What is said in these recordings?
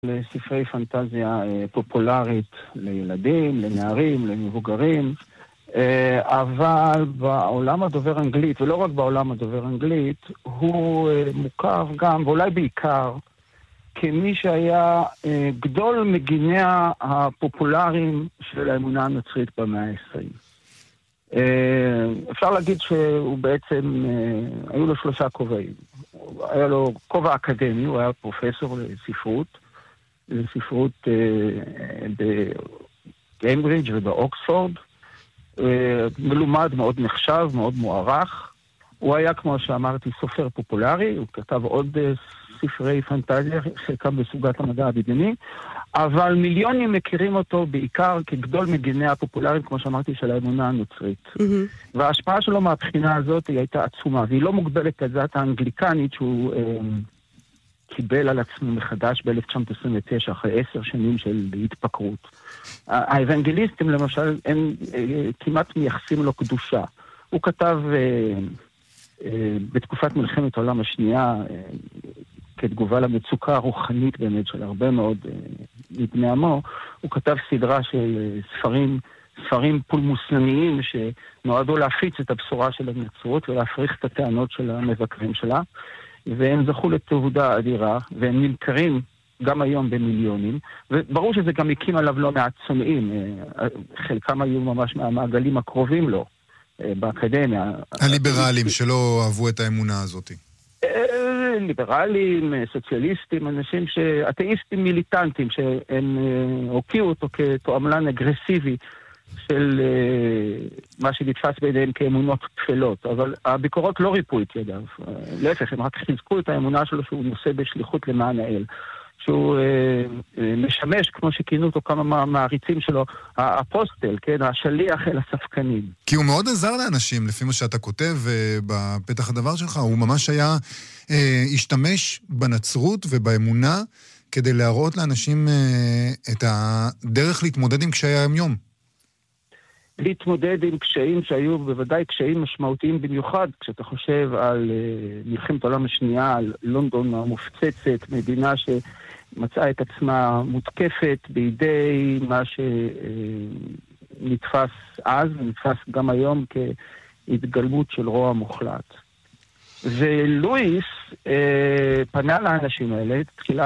לספרי פנטזיה פופולרית לילדים, לנערים, למבוגרים, אבל בעולם הדובר אנגלית, ולא רק בעולם הדובר אנגלית, הוא מוכר גם, ואולי בעיקר, כמי שהיה גדול מגיניה הפופולריים של האמונה הנוצרית במאה ה-20. אפשר להגיד שהוא בעצם, היו לו 3 כובעים. היה לו כובע אקדמי, הוא היה פרופסור לספרות בקיימברידג' ובאוקספורד, מלומד, מאוד נחשב, מאוד מוערך. הוא היה, כמו שאמרתי, סופר פופולרי, הוא כתב עוד ספרי פנטזיה, חלקם בסוגת המדע הבדיוני, אבל מיליונים מכירים אותו בעיקר כגדול מגיני הפופולריים, כמו שאמרתי, של האמונה הנוצרית. וההשפעה שלו מהבחינה הזאת היא הייתה עצומה, והיא לא מוגבלת לדת האנגליקנית שהוא קיבל על עצמו מחדש ב-1929, אחרי 10 שנים של התפקרות. האבנגליסטים, למשל, הם כמעט מייחסים לו קדושה. הוא כתב בתקופת מלחמת העולם השנייה, כתגובה למצוקה הרוחנית באמת של הרבה מאוד מבני עמו, הוא כתב סדרה של ספרים פולמוסניים שנועדו להפיץ את הבשורה של הנצרות ולהפריך את הטענות של המבקרים שלה, והם זכו לתהודה אדירה, והם נמכרים גם היום במיליונים, וברור שזה גם הקים עליו לא מעט צונאים, חלקם היו ממש מהמעגלים הקרובים לו, באקדמיה. הליברלים שלא אהבו את האמונה הזאת. ליברלים, סוציאליסטים, אנשים אתאיסטים מיליטנטים, שהם הוקיעו אותו כתועמלן אגרסיבי של מה שנתפס ביניהם כאמונות תפלות, אבל הביקורות לא ריפו את ידיו. להפך, הם רק חיזקו את האמונה שלו שהוא נושא בשליחות למען האל. שהוא משמש, כמו שכינו אותו כמה מעריצים שלו, האפוסטל, כן, השליח אל הספקנים. כי הוא מאוד עזר לאנשים, לפי מה שאתה כותב בפתח הדבר שלך, הוא ממש היה, השתמש בנצרות ובאמונה, כדי להראות לאנשים את הדרך להתמודד עם קשיי היום-יום. להתמודד עם קשיים שהיו בוודאי קשיים משמעותיים במיוחד, כשאתה חושב על מלחמת העולם השנייה, על לונדון המופצצת, מדינה שמצאה את עצמה מותקפת בידי מה שנתפס אז, ונתפס גם היום כהתגלמות של רוע מוחלט. ולואיס פנה לאנשים האלה, תחילה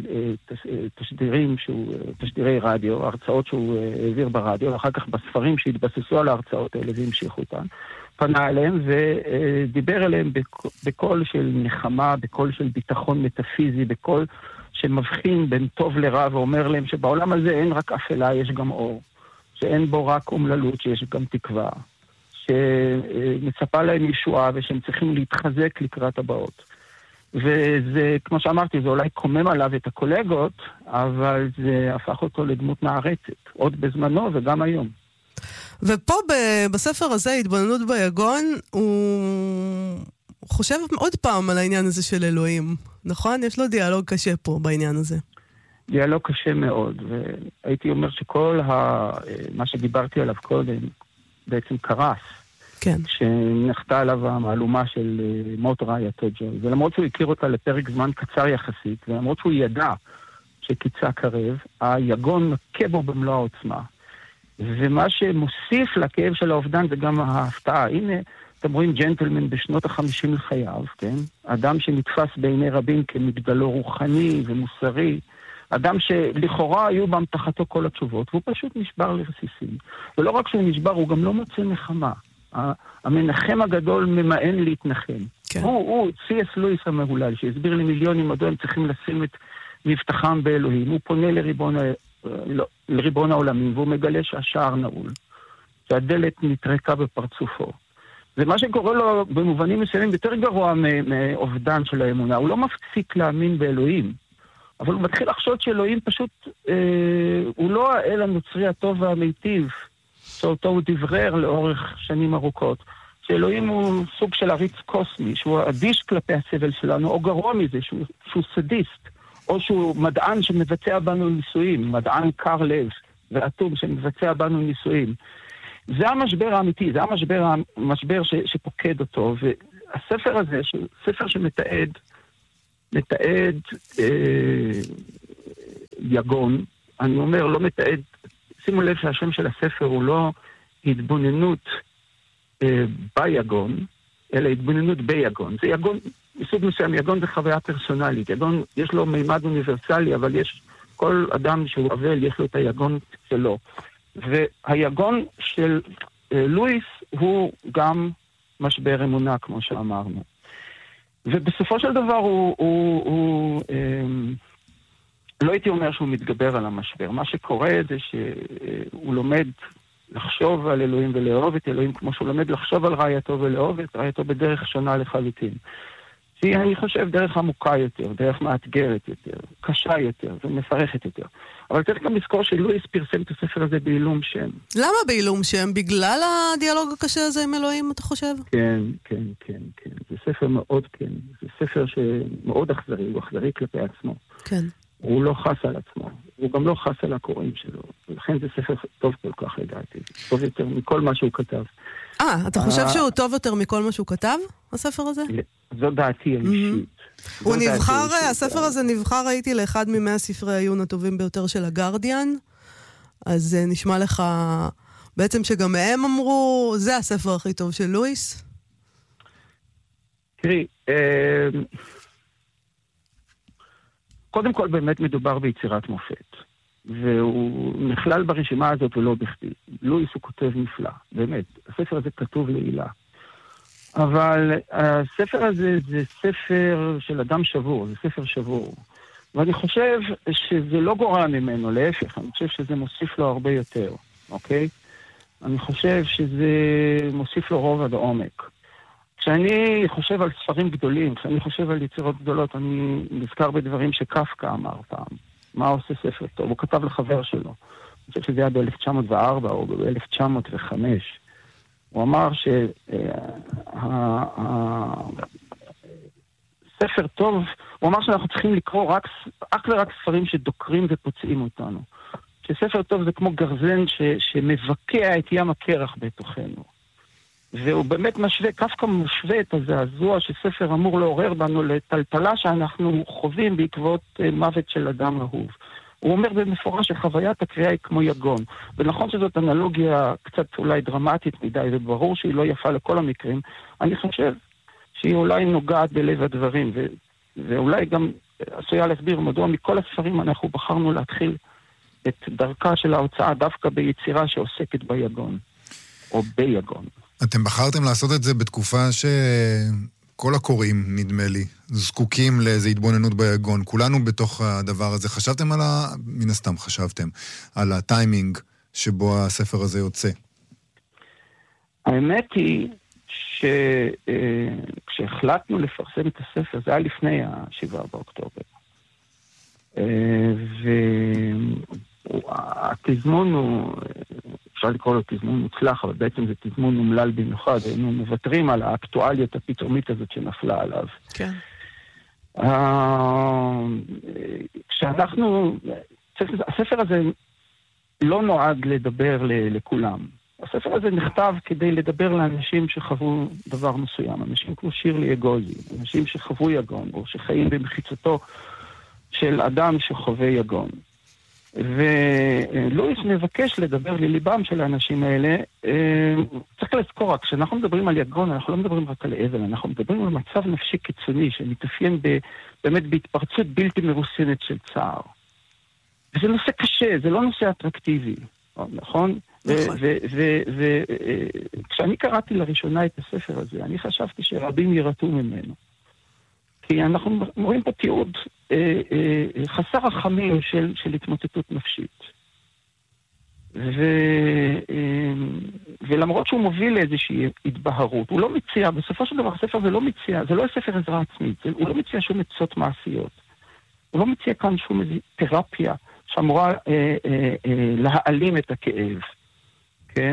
בתשדירי רדיו, הרצאות שהוא העביר ברדיו, ואחר כך בספרים שהתבססו על ההרצאות האלה והמשיכו אותן, פנה אליהם ודיבר אליהם בקול של נחמה, בקול של ביטחון מטאפיזי, בקול שמבחין בין טוב לרע, ואומר להם שבעולם הזה אין רק אפלה, יש גם אור, שאין בו רק אומללות, שיש גם תקווה. שמצפה להם ישועה ושהם צריכים להתחזק לקראת הבאות. וזה, כמו שאמרתי, זה אולי קומם עליו את הקולגות, אבל זה הפך אותו לדמות נערצת, עוד בזמנו וגם היום. ופה בספר הזה, התבוננות ביגון, הוא חושב עוד פעם על העניין הזה של אלוהים, נכון? יש לו דיאלוג קשה פה בעניין הזה. דיאלוג קשה מאוד, והייתי אומר שכל מה שדיברתי עליו קודם, בעצם קרס. כן. שנחתה עליו המעלומה של מות רעייתו ג'וי. ולמרות שהוא הכיר אותה לפרק זמן קצר יחסית, ולמרות שהוא ידע שקיצה קרב, היגון מכה בו במלוא העוצמה. ומה שמוסיף לכאב של האובדן זה גם ההפתעה. הנה, אתם רואים ג'נטלמן בשנות ה-50 לחייו, כן? אדם שנתפס בעיני רבים כמגדלו רוחני ומוסרי, אדם שלכאורה היו באמתחתו כל התשובות, והוא פשוט נשבר לרסיסים. ולא רק שהוא נשבר, הוא גם לא מוצא נחמה. המנחם הגדול ממאן להתנחם. כן. הוא C.S. לואיס המהולל, שהסביר למיליונים מדוע הם צריכים לשים את מבטחם באלוהים. הוא פונה לריבון העולמים, והוא מגלה שהשער נעול, שהדלת נטרקה בפרצופו. ומה שקורה לו במובנים מסוימים יותר גרוע מאובדן של האמונה. הוא לא מפסיק להאמין באלוהים, אבל הוא מתחיל לחשוד שאלוהים פשוט, הוא לא האל הנוצרי הטוב והמיטיב, שאותו הוא דברר לאורך שנים ארוכות. שאלוהים הוא סוג של עריץ קוסמי, שהוא אדיש כלפי הסבל שלנו, או גרוע מזה, שהוא סדיסט, או שהוא מדען שמבצע בנו ניסויים, מדען קר לב ואטום שמבצע בנו ניסויים. זה המשבר האמיתי, זה המשבר שפוקד אותו, והספר הזה, ספר שמתעד יגון, אני אומר, לא מתעד, שימו לב שהשם של הספר הוא לא התבוננות ביגון, אלא התבוננות ביגון. זה יגון, מסוג מסוים, יגון זה חוויה פרסונלית. יגון, יש לו מימד אוניברסלי, אבל יש, כל אדם שהוא אבל, יש לו את היגון שלו. והיגון של לואיס הוא גם משבר אמונה, כמו שאמרנו. ובסופו של דבר לא הייתי אומר שהוא מתגבר על המשבר. מה שקורה זה שהוא לומד לחשוב על אלוהים ולאהוב את אלוהים, כמו שהוא לומד לחשוב על רעייתו ולאהוב את רעייתו בדרך שונה לחלוטין. שהיא, אני חושב, דרך עמוקה יותר, דרך מאתגרת יותר, קשה יותר ומפרכת יותר. אבל צריך גם לזכור שלואיס פרסם את הספר הזה בעילום שם. למה בעילום שם? בגלל הדיאלוג הקשה הזה עם אלוהים, אתה חושב? כן. זה ספר מאוד, כן. זה ספר שמאוד אכזרי, הוא אכזרי כלפי עצמו. כן. הוא לא חס על עצמו, הוא גם לא חס על הקוראים שלו. ולכן זה ספר טוב כל כך, לדעתי. טוב יותר מכל מה שהוא כתב. אתה חושב שהוא טוב יותר מכל מה שהוא כתב, הספר הזה? זו דעתי האישית. הוא נבחר, הספר הזה נבחר, ראיתי, לאחד מ100 ספרי העיון הטובים ביותר של הגרדיאן, אז נשמע לך בעצם שגם הם אמרו, זה הספר הכי טוב של לואיס? תראי, קודם כל באמת מדובר ביצירת מופת, והוא נכלל ברשימה הזאת ולא בכדי. לואיס הוא כותב נפלא, באמת. הספר הזה כתוב לעילה. אבל הספר הזה זה ספר של אדם שבור, זה ספר שבור. ואני חושב שזה לא גורע ממנו, להפך, אני חושב שזה מוסיף לו הרבה יותר, אוקיי? אני חושב שזה מוסיף לו רובד עומק. כשאני חושב על ספרים גדולים, כשאני חושב על יצירות גדולות, אני נזכר בדברים שקפקא אמר פעם. מה עושה ספר טוב? הוא כתב לחבר שלו. אני חושב שזה היה ב-1904 או ב-1905. הוא אמר ספר טוב, הוא אמר שאנחנו צריכים לקרוא רק ורק ספרים שדוקרים ופוצעים אותנו. שספר טוב זה כמו גרזן שמבקע את ים הקרח בתוכנו. והוא באמת משווה, קפקא משווה את הזעזוע שספר אמור לעורר בנו לטלטלה שאנחנו חווים בעקבות מוות של אדם אהוב. הוא אומר במפורש שחוויית הקריאה היא כמו יגון. ונכון שזאת אנלוגיה קצת אולי דרמטית מדי, וברור שהיא לא יפה לכל המקרים. אני חושב שהיא אולי נוגעת בלב הדברים, ואולי גם עשויה להסביר מדוע מכל הספרים אנחנו בחרנו להתחיל את דרכה של ההוצאה דווקא ביצירה שעוסקת ביגון, או ביגון. אתם בחרתם לעשות את זה בתקופה שכל הקוראים, נדמה לי, זקוקים לאיזו התבוננות ביגון. כולנו בתוך הדבר הזה. חשבתם מן הסתם חשבתם, על הטיימינג שבו הספר הזה יוצא. האמת היא כשהחלטנו לפרסם את הספר, זה היה לפני ה-7 באוקטובר. והתזמון הוא, אפשר לקרוא לו תזמון מוצלח, אבל בעצם זה תזמון אומלל במיוחד, היינו מוותרים על האקטואליות הפתאומית הזאת שנפלה עליו. כן. כשאנחנו, הספר הזה לא נועד לדבר לכולם. הספר הזה נכתב כדי לדבר לאנשים שחוו דבר מסוים, אנשים כמו שירלי אגוזי, אנשים שחוו יגון, או שחיים במחיצתו של אדם שחווה יגון. ולואיס מבקש לדבר לליבם של האנשים האלה. צריך לזכור, כשאנחנו מדברים על יגון, אנחנו לא מדברים רק על אבל, אנחנו מדברים על מצב נפשי קיצוני, שמתאפיין באמת בהתפרצות בלתי מרוסנת של צער. וזה נושא קשה, זה לא נושא אטרקטיבי, נכון? וכשאני קראתי לראשונה את הספר הזה, אני חשבתי שרבים ירתו ממנו. כי אנחנו רואים פה תיעוד חסר רחמים של התמוטטות נפשית. ולמרות שהוא מוביל לאיזושהי התבהרות, הוא לא מציע, בסופו של דבר הספר זה לא מציע, זה לא ספר עזרה עצמית, הוא לא מציע שום עצות מעשיות. הוא לא מציע כאן שום תרפיה שאמורה להעלים את הכאב. כן?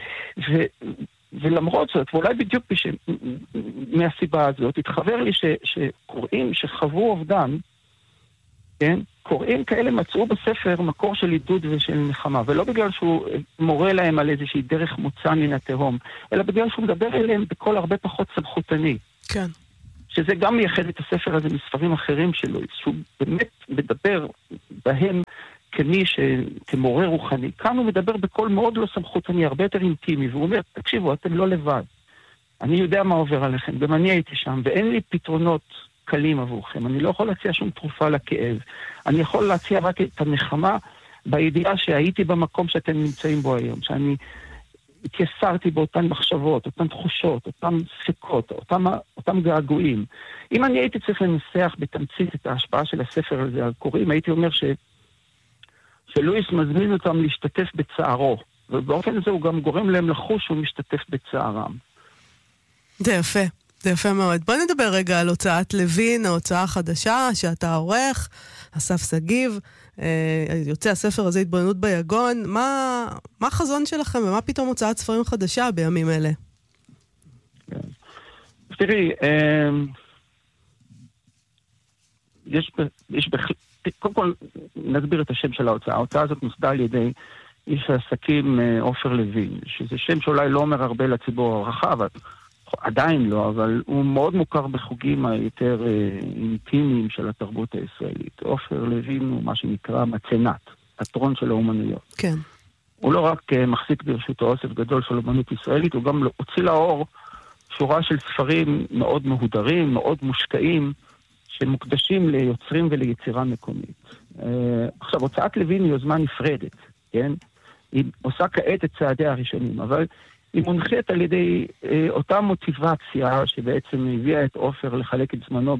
ולמרות זאת, ואולי בדיוק מהסיבה הזאת, התחבר לי שקוראים שחוו אובדן, כן? קוראים כאלה מצאו בספר מקור של עידוד ושל נחמה, ולא בגלל שהוא מורה להם על איזושהי דרך מוצא מן התהום, אלא בגלל שהוא מדבר אליהם בקול הרבה פחות סמכותני. כן. שזה גם מייחד את הספר הזה מספרים אחרים שלו, שהוא באמת מדבר בהם כמורה רוחני. כאן הוא מדבר בקול מאוד לא סמכותני, הרבה יותר אינטימי, והוא אומר, תקשיבו, אתם לא לבד. אני יודע מה עובר עליכם, גם אני הייתי שם, ואין לי פתרונות קלים עבורכם. אני לא יכול להציע שום תרופה לכאב. אני יכול להציע רק את הנחמה בידיעה שהייתי במקום שאתם נמצאים בו היום, שאני התייסרתי באותן מחשבות, אותן תחושות, אותן ספקות, אותם געגועים. אם אני הייתי צריך לנסח בתמצית את ההשפעה של הספר הזה על קוראים, הייתי אומר שלואיס מזמין אותם להשתתף בצערו, ובאופן הזה הוא גם גורם להם לחוש שהוא משתתף בצערם. זה יפה, זה יפה מאוד. בוא נדבר רגע על הוצאת לוין, ההוצאה החדשה שאתה עורך, אסף סגיב, יוצא הספר הזה התבוננות ביגון. מה החזון שלכם ומה פתאום הוצאת ספרים חדשה בימים אלה? תראי, קודם כל נסביר את השם של ההוצאה. ההוצאה הזאת נוסדה על ידי איש העסקים עופר לוין, שזה שם שאולי לא אומר הרבה לציבור הרחב, עדיין לא, אבל הוא מאוד מוכר בחוגים היותר אינטימיים של התרבות הישראלית. עופר לוין הוא מה שנקרא מצנת, פטרון של האומנויות. כן. הוא לא רק מחזיק ברשותו אוסף גדול של אומנות ישראלית, הוא גם הוציא לאור שורה של ספרים מאוד מהודרים, מאוד מושקעים, שמוקדשים ליוצרים וליצירה מקומית. עכשיו, הוצאת לוין היא יוזמה נפרדת, כן? היא עושה כעת את צעדיה הראשונים, אבל היא מונחית על ידי אותה מוטיבציה שבעצם הביאה את עופר לחלק את זמנו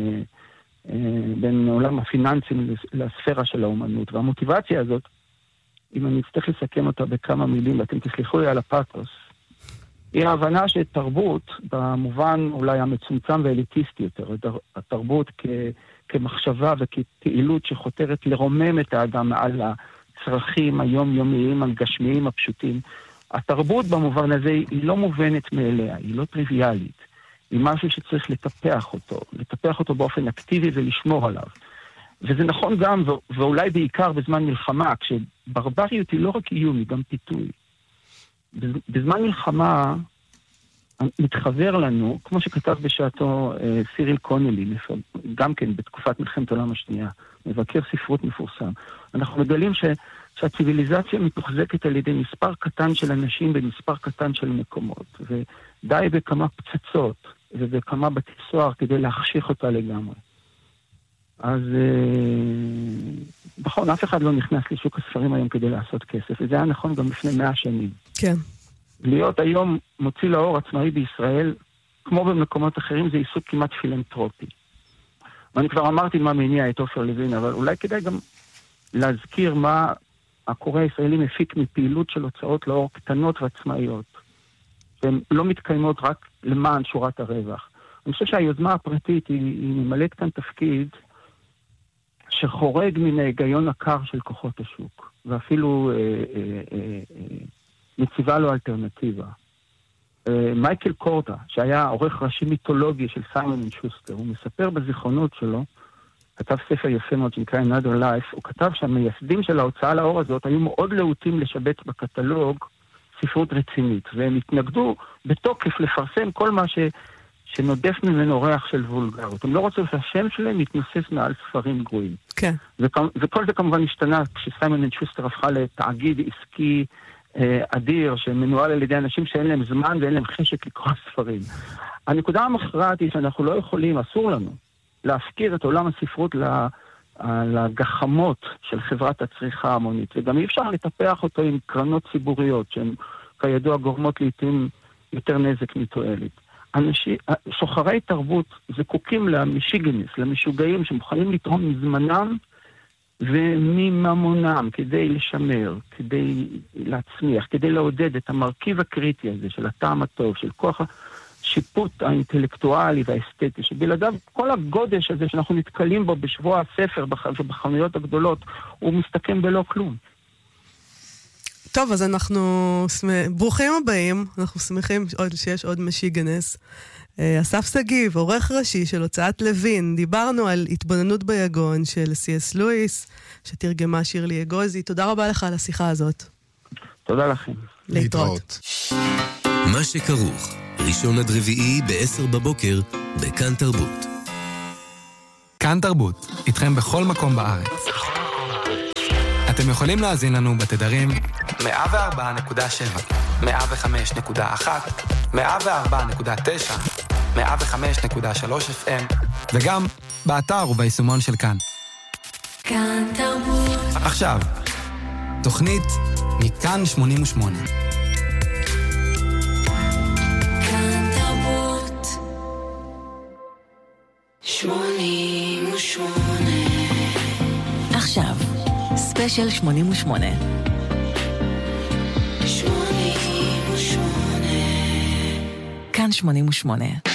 בין עולם הפיננסים לספירה של האומנות. והמוטיבציה הזאת, אם אני אצטרך לסכם אותה בכמה מילים, ואתם תסלחו לי על הפאתוס, היא ההבנה שתרבות, במובן אולי המצומצם ואליטיסטי יותר, התרבות כמחשבה וכפעילות שחותרת לרומם את האדם מעל הצרכים היומיומיים, הגשמיים, הפשוטים. התרבות במובן הזה היא לא מובנת מאליה, היא לא טריוויאלית. היא משהו שצריך לטפח אותו באופן אקטיבי ולשמור עליו. וזה נכון גם, ואולי בעיקר בזמן מלחמה, כשברבריות היא לא רק איום, היא גם פיתוי. בזמן מלחמה מתחבר לנו, כמו שכתב בשעתו סיריל קונלי, גם כן בתקופת מלחמת העולם השנייה, מבקר ספרות מפורסם. אנחנו מגלים שהציביליזציה מתוחזקת על ידי מספר קטן של אנשים במספר קטן של מקומות, ודי בכמה פצצות ובכמה בתי סוהר כדי להחשיך אותה לגמרי. אז נכון, אף אחד לא נכנס לשוק הספרים היום כדי לעשות כסף, וזה היה נכון גם לפני 100 שנים. כן. להיות היום מוציא לאור עצמאי בישראל, כמו במקומות אחרים, זה עיסוק כמעט פילנטרופי. ואני כבר אמרתי מה מניע את עופר לוין, אבל אולי כדאי גם להזכיר מה הקורא הישראלי מפיק מפעילות של הוצאות לאור קטנות ועצמאיות, שהן לא מתקיימות רק למען שורת הרווח. אני חושב שהיוזמה הפרטית היא ממלאת כאן תפקיד שחורג מן ההיגיון הקר של כוחות השוק, ואפילו מציבה לו אלטרנטיבה. מייקל קורדה, שהיה עורך ראשי מיתולוגי של סיימון אנד שוסטר, הוא מספר בזיכרונות שלו, כתב ספר יפה מאוד שנקרא Another Life, הוא כתב שהמייסדים של ההוצאה לאור הזאת היו מאוד להוטים לשבץ בקטלוג ספרות רצינית, והם התנגדו בתוקף לפרסם כל מה שנודף ממנו ריח של וולגרות. הם לא רוצים שהשם שלהם יתנוסס מעל ספרים גרועים. כן. וכל זה כמובן השתנה כשסיימון אנד שוסטר הפכה לתאגיד עסקי אדיר, שמנוהל על ידי אנשים שאין להם זמן ואין להם חשק לקרוא ספרים. הנקודה המכרעת היא שאנחנו לא יכולים, אסור לנו, להפקיר את עולם הספרות לגחמות של חברת הצריכה המונית, וגם אי אפשר לטפח אותו עם קרנות ציבוריות, שהן כידוע גורמות לעתים יותר נזק מתועלת. שוחרי תרבות זקוקים למשיגניס, למשוגעים שמוכנים לתרום מזמנם ומממונם כדי לשמר, כדי להצמיח, כדי לעודד את המרכיב הקריטי הזה של הטעם הטוב, של כוח השיפוט האינטלקטואלי והאסתטי, שבלעדיו כל הגודש הזה שאנחנו נתקלים בו בשבוע הספר ובחנויות הגדולות, הוא מסתכם בלא כלום. טוב, אז אנחנו ברוכים הבאים, אנחנו שמחים שיש עוד משיגנס. אסף סגיב, עורך ראשי של הוצאת לוין, דיברנו על התבוננות ביגון של סי.אס. לואיס, שתרגמה שירלי אגוזי. תודה רבה לך על השיחה הזאת. תודה לכם. להתראות. מה שכרוך, ראשון עד רביעי ב-10 בבוקר, בכאן תרבות. כאן תרבות, איתכם בכל מקום בארץ. אתם יכולים להאזין לנו בתדרים 104.7, 105.1, 104.9, 105.3 FM, וגם באתר וביישומון של כאן. כאן תרבות. עכשיו, תוכנית מכאן 88. כאן תרבות 88. עכשיו, ספיישל 88. 88. כאן 88.